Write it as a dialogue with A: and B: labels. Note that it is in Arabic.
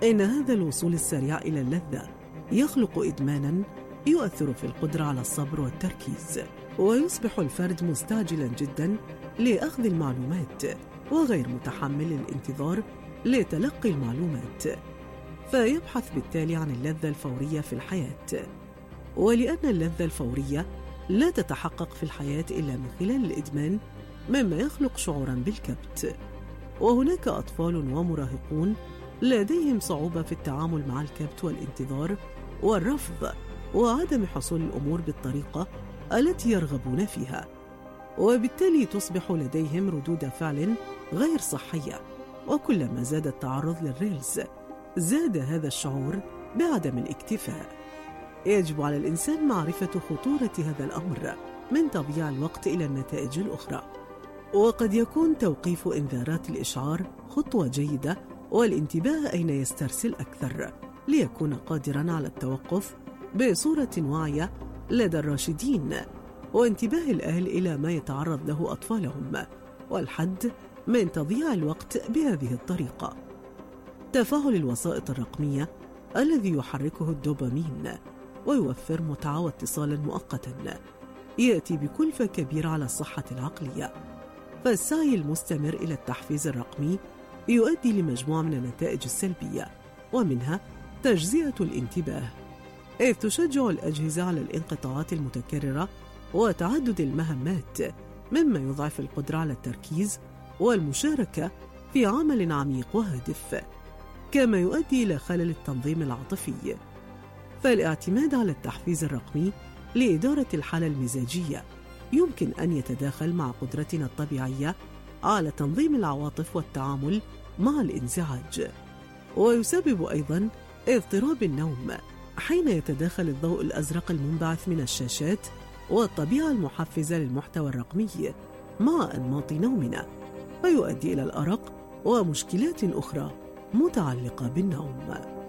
A: إن هذا الوصول السريع إلى اللذة يخلق إدماناً يؤثر في القدرة على الصبر والتركيز، ويصبح الفرد مستعجلاً جداً لأخذ المعلومات وغير متحمل الانتظار لتلقي المعلومات، فيبحث بالتالي عن اللذة الفورية في الحياة. ولأن اللذة الفورية لا تتحقق في الحياة إلا من خلال الإدمان، مما يخلق شعوراً بالكبت. وهناك أطفال ومراهقون لديهم صعوبة في التعامل مع الكبت والانتظار والرفض وعدم حصول الأمور بالطريقة التي يرغبون فيها، وبالتالي تصبح لديهم ردود فعل غير صحية. وكلما زاد التعرض للريلز زاد هذا الشعور بعدم الاكتفاء. يجب على الإنسان معرفة خطورة هذا الأمر من تضييع الوقت إلى النتائج الأخرى، وقد يكون توقيف إنذارات الإشعار خطوة جيدة، والانتباه أين يسترسل أكثر ليكون قادراً على التوقف بصورة واعية لدى الراشدين، وانتباه الأهل إلى ما يتعرض له أطفالهم، والحد من تضييع الوقت بهذه الطريقة. تفاعل الوسائط الرقمية الذي يحركه الدوبامين ويوفر متعة واتصالاً مؤقتاً يأتي بكلفة كبيرة على الصحة العقلية، فالسعي المستمر إلى التحفيز الرقمي يؤدي لمجموعة من النتائج السلبية، ومنها تجزئة الانتباه، إذ تشجع الأجهزة على الانقطاعات المتكررة وتعدد المهمات، مما يضعف القدرة على التركيز والمشاركة في عمل عميق وهادف، كما يؤدي إلى خلل التنظيم العاطفي. فالاعتماد على التحفيز الرقمي لإدارة الحالة المزاجية يمكن أن يتداخل مع قدرتنا الطبيعية على تنظيم العواطف والتعامل مع الانزعاج، ويسبب أيضاً اضطراب النوم حين يتداخل الضوء الأزرق المنبعث من الشاشات والطبيعة المحفزة للمحتوى الرقمي مع أنماط نومنا، فيؤدي إلى الأرق ومشكلات أخرى متعلقة بالنوم.